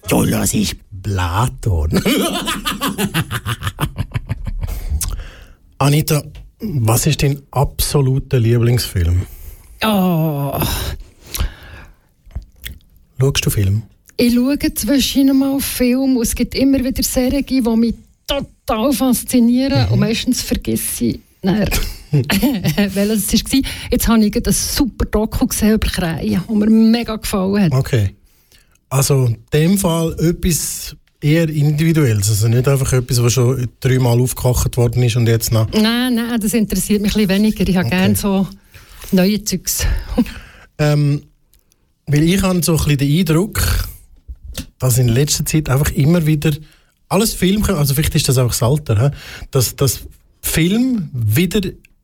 Du hörst Platon. Anita, was ist dein absoluter Lieblingsfilm? Oh. Schaust du Film? Ich schaue zwischen mal Filme. Es gibt immer wieder Serien, die mich total faszinieren. Und meistens vergesse ich welches es war. Jetzt habe ich ein super Doku gesehen über Krähen, das mir mega gefallen hat. Okay. Also in dem Fall etwas eher Individuelles. Also nicht einfach etwas, was schon 3-mal aufgekocht worden ist und jetzt noch... Nein, das interessiert mich ein bisschen weniger. Ich habe gerne so neue Zeugs. Weil ich habe so ein bisschen den Eindruck, dass in letzter Zeit einfach immer wieder alles Film, also vielleicht ist das auch das Alter, dass Film wieder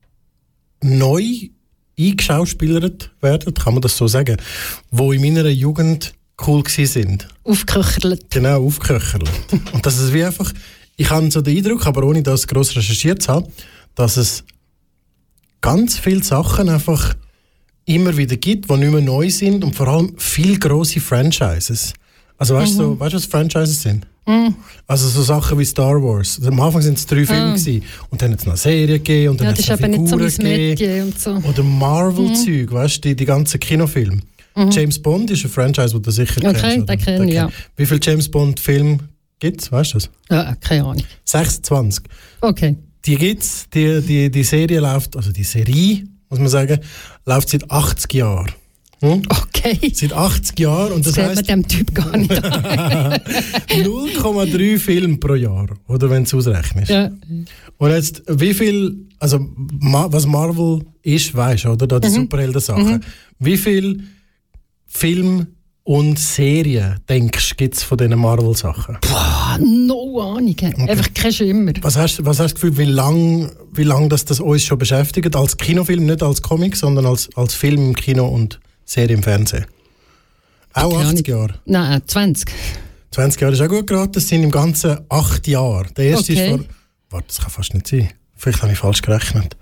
neu eingeschauspielert werden, kann man das so sagen, wo in meiner Jugend cool sind. Aufgeköchert. Genau, aufgeköchert. Und das ist wie einfach, ich habe so den Eindruck, aber ohne das gross recherchiert zu haben, dass es ganz viele Sachen einfach immer wieder gibt, die nicht mehr neu sind und vor allem viele grosse Franchises. Also weißt du, was Franchises sind? Also so Sachen wie Star Wars. Also am Anfang waren es 3 Filme gewesen. Und dann hat es noch Serien gegeben und dann hat es noch Figuren gegeben. Und so. Oder Marvel-Zeug, weißt du, die ganzen Kinofilme. James Bond ist ein Franchise, das du sicher kennst. Okay, den kenne ich, ja. Wie viele James Bond-Filme gibt es, weißt du das? Ja, keine Ahnung. 26. Okay. Die gibt's, die Serie läuft, also die Serie, muss man sagen, läuft seit 80 Jahren. Okay. Seit 80 Jahren. Und das sieht man dem Typ gar nicht an. 0,3 Filme pro Jahr, oder wenn du es ausrechnest. Ja. Und jetzt, wie viel, also was Marvel ist, weisst du, oder? Da die Superhelden-Sachen. Wie viel Film und Serien, denkst du, gibt es von diesen Marvel-Sachen? No Ahnung. Okay. Einfach kein Schimmer. Was hast du das Gefühl, wie lang das uns schon beschäftigt? Als Kinofilm, nicht als Comic, sondern als Film im Kino und Serie im Fernsehen? Auch 80 Jahre? Nein, 20. 20 Jahre ist auch gut geraten. Das sind im Ganzen 8 Jahre. Der erste ist vor... Warte, das kann fast nicht sein. Vielleicht habe ich falsch gerechnet.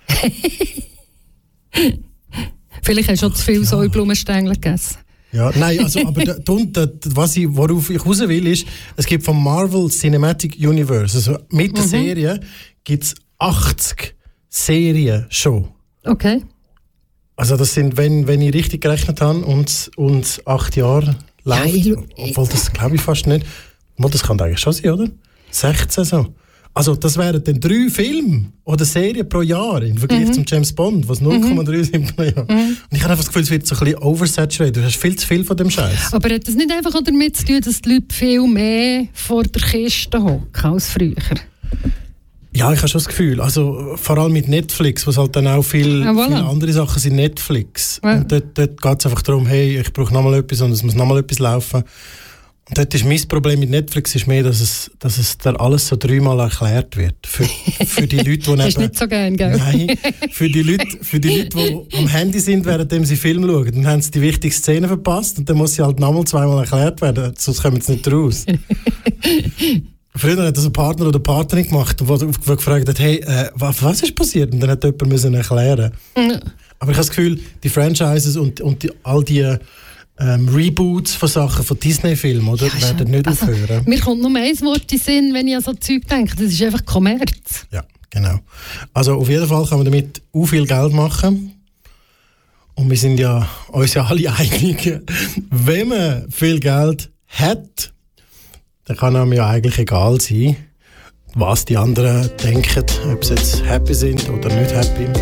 Vielleicht hast du schon zu viel Säublumenstängel gegessen. Ja, nein, also, aber worauf ich raus will, ist, es gibt vom Marvel Cinematic Universe, also mit der Serie, gibt es 80 Serien schon. Okay. Also das sind, wenn ich richtig gerechnet habe, und 8 Jahre läuft, obwohl das glaube ich fast nicht. Das kann eigentlich schon sein, oder? 16 so. Also das wären dann 3 Filme oder Serien pro Jahr im Vergleich zum James Bond, was 0,3 sind pro Jahr. Und ich habe einfach das Gefühl, es wird so ein bisschen oversaturated. Du hast viel zu viel von dem Scheiß. Aber hat das nicht einfach damit zu tun, dass die Leute viel mehr vor der Kiste hocken als früher? Ja, ich habe schon das Gefühl. Also vor allem mit Netflix, was halt dann auch viele andere Sachen sind Netflix. Ja. Und dort geht es einfach darum, hey, ich brauche nochmal etwas und es muss nochmal etwas laufen. Und dort ist mein Problem mit Netflix ist mehr, dass es da alles so 3-mal erklärt wird. Für die Leute, die das ist nicht so gern, gell? Nein, für die Leute, die am Handy sind, während sie Film schauen. Dann haben sie die wichtige Szene verpasst und dann muss sie halt nochmal 2-mal erklärt werden, sonst kommen sie nicht raus. Früher hat das ein Partner oder Partnerin gemacht, wo gefragt hat, hey, was ist passiert? Und dann hat jemand müssen erklären. Aber ich habe das Gefühl, die Franchises und all die Reboots von Sachen, von Disney-Filmen, oder? Ja, werden nicht aufhören. Mir kommt nur ein Wort in den Sinn, wenn ich an so Zeug denke. Das ist einfach Kommerz. Ja, genau. Also auf jeden Fall kann man damit auch viel Geld machen. Und wir sind uns ja alle einig, wenn man viel Geld hat, dann kann einem ja eigentlich egal sein, was die anderen denken, ob sie jetzt happy sind oder nicht happy.